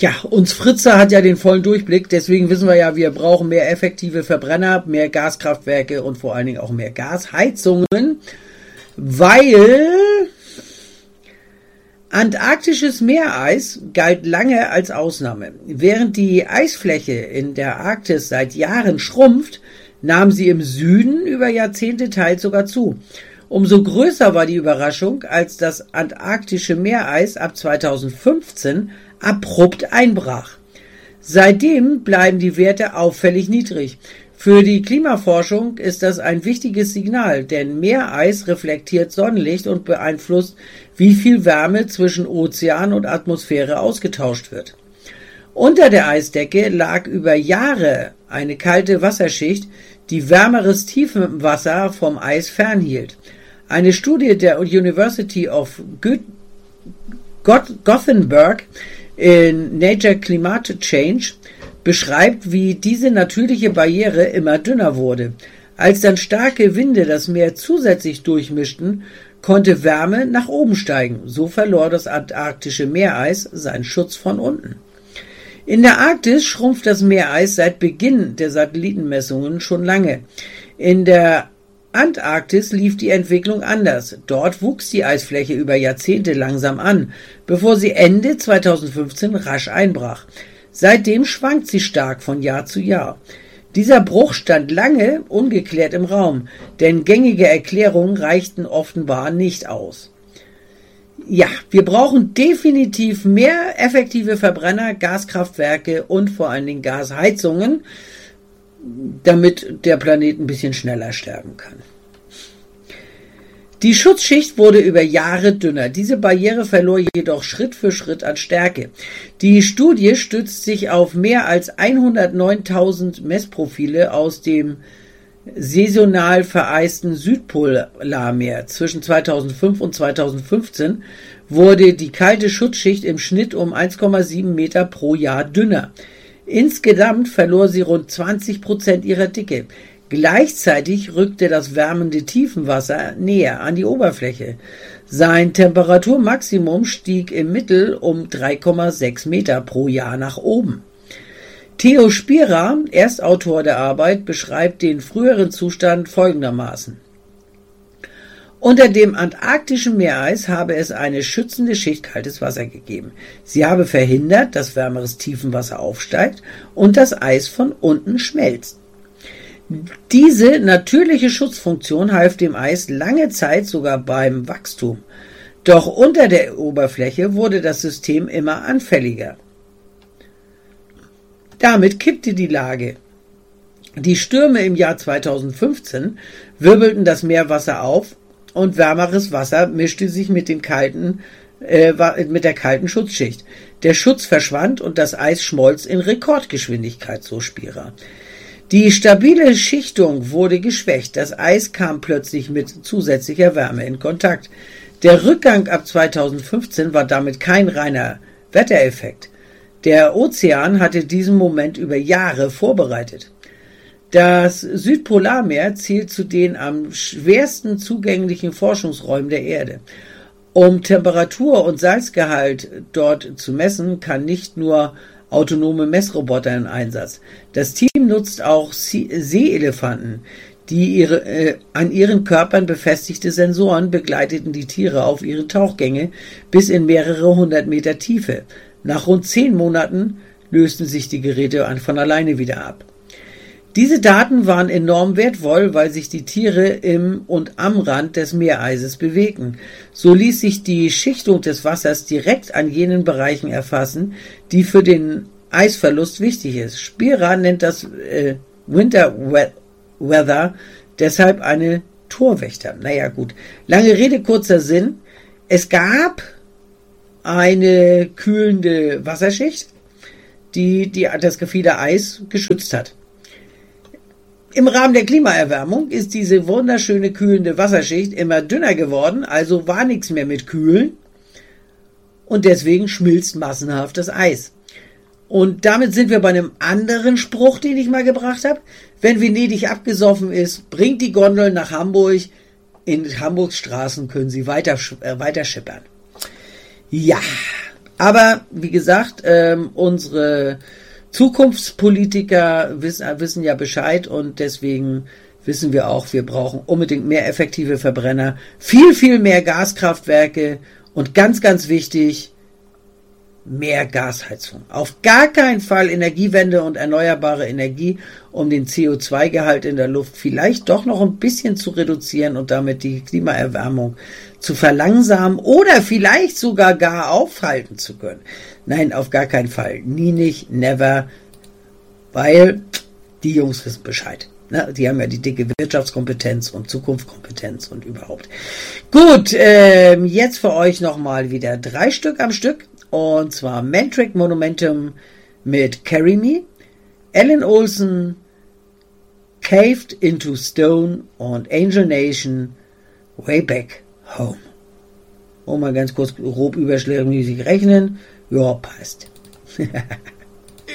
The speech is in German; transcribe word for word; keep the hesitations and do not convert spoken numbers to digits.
Ja, uns Fritze hat ja den vollen Durchblick, deswegen wissen wir ja, wir brauchen mehr effektive Verbrenner, mehr Gaskraftwerke und vor allen Dingen auch mehr Gasheizungen, weil antarktisches Meereis galt lange als Ausnahme. Während die Eisfläche in der Arktis seit Jahren schrumpft, nahm sie im Süden über Jahrzehnte teils sogar zu. Umso größer war die Überraschung, als das antarktische Meereis ab zweitausendfünfzehn abrupt einbrach. Seitdem bleiben die Werte auffällig niedrig. Für die Klimaforschung ist das ein wichtiges Signal, denn Meereis reflektiert Sonnenlicht und beeinflusst, wie viel Wärme zwischen Ozean und Atmosphäre ausgetauscht wird. Unter der Eisdecke lag über Jahre eine kalte Wasserschicht, die wärmeres Tiefenwasser vom Eis fernhielt. Eine Studie der University of Gothenburg in Nature Climate Change beschreibt, wie diese natürliche Barriere immer dünner wurde. Als dann starke Winde das Meer zusätzlich durchmischten, konnte Wärme nach oben steigen. So verlor das antarktische Meereis seinen Schutz von unten. In der Arktis schrumpft das Meereis seit Beginn der Satellitenmessungen schon lange. In der Antarktis lief die Entwicklung anders. Dort wuchs die Eisfläche über Jahrzehnte langsam an, bevor sie Ende zweitausendfünfzehn rasch einbrach. Seitdem schwankt sie stark von Jahr zu Jahr. Dieser Bruch stand lange ungeklärt im Raum, denn gängige Erklärungen reichten offenbar nicht aus. Ja, wir brauchen definitiv mehr effektive Verbrenner, Gaskraftwerke und vor allen Dingen Gasheizungen, damit der Planet ein bisschen schneller sterben kann. Die Schutzschicht wurde über Jahre dünner. Diese Barriere verlor jedoch Schritt für Schritt an Stärke. Die Studie stützt sich auf mehr als hundertneuntausend Messprofile aus dem saisonal vereisten Südpolarmeer. Zwischen zweitausendfünf und zweitausendfünfzehn wurde die kalte Schutzschicht im Schnitt um eins Komma sieben Meter pro Jahr dünner. Insgesamt verlor sie rund zwanzig Prozent ihrer Dicke. Gleichzeitig rückte das wärmende Tiefenwasser näher an die Oberfläche. Sein Temperaturmaximum stieg im Mittel um drei Komma sechs Meter pro Jahr nach oben. Theo Spira, Erstautor der Arbeit, beschreibt den früheren Zustand folgendermaßen. Unter dem antarktischen Meereis habe es eine schützende Schicht kaltes Wasser gegeben. Sie habe verhindert, dass wärmeres Tiefenwasser aufsteigt und das Eis von unten schmelzt. Diese natürliche Schutzfunktion half dem Eis lange Zeit sogar beim Wachstum. Doch unter der Oberfläche wurde das System immer anfälliger. Damit kippte die Lage. Die Stürme im Jahr zweitausendfünfzehn wirbelten das Meerwasser auf und wärmeres Wasser mischte sich mit, dem kalten, äh, mit der kalten Schutzschicht. Der Schutz verschwand und das Eis schmolz in Rekordgeschwindigkeit, so Spira. Die stabile Schichtung wurde geschwächt. Das Eis kam plötzlich mit zusätzlicher Wärme in Kontakt. Der Rückgang ab zweitausendfünfzehn war damit kein reiner Wettereffekt. Der Ozean hatte diesen Moment über Jahre vorbereitet. Das Südpolarmeer zählt zu den am schwersten zugänglichen Forschungsräumen der Erde. Um Temperatur und Salzgehalt dort zu messen, kann nicht nur autonome Messroboter in Einsatz. Das Team nutzt auch Seeelefanten. Die ihre, äh, an ihren Körpern befestigte Sensoren begleiteten die Tiere auf ihre Tauchgänge bis in mehrere hundert Meter Tiefe. Nach rund zehn Monaten lösten sich die Geräte von alleine wieder ab. Diese Daten waren enorm wertvoll, weil sich die Tiere im und am Rand des Meereises bewegten. So ließ sich die Schichtung des Wassers direkt an jenen Bereichen erfassen, die für den Eisverlust wichtig ist. Spira nennt das äh, Winter Weather deshalb eine Torwächter. Naja gut, lange Rede, kurzer Sinn. Es gab eine kühlende Wasserschicht, die, die das Gefieder Eis geschützt hat. Im Rahmen der Klimaerwärmung ist diese wunderschöne kühlende Wasserschicht immer dünner geworden, also war nichts mehr mit Kühlen und deswegen schmilzt massenhaft das Eis. Und damit sind wir bei einem anderen Spruch, den ich mal gebracht habe. Wenn Venedig abgesoffen ist, bringt die Gondel nach Hamburg. In Hamburgs Straßen können sie weiter, äh, weiter schippern. Ja, Aber wie gesagt, ähm, unsere Zukunftspolitiker wissen, wissen ja Bescheid und deswegen wissen wir auch, wir brauchen unbedingt mehr effektive Verbrenner, viel, viel mehr Gaskraftwerke und ganz, ganz wichtig, mehr Gasheizung. Auf gar keinen Fall Energiewende und erneuerbare Energie, um den C O zwei Gehalt in der Luft vielleicht doch noch ein bisschen zu reduzieren und damit die Klimaerwärmung zu verlangsamen oder vielleicht sogar gar aufhalten zu können. Nein, auf gar keinen Fall. Nie nicht, never, weil die Jungs wissen Bescheid. Na, die haben ja die dicke Wirtschaftskompetenz und Zukunftskompetenz und überhaupt. Gut, ähm, jetzt für euch nochmal wieder drei Stück am Stück. Und zwar Mantric Monumentum mit Carry Me, Alan Olsen, Caved into Stone und Angel Nation, Way Back Home. Und mal ganz kurz grob überschlägig rechnen. Ja, passt.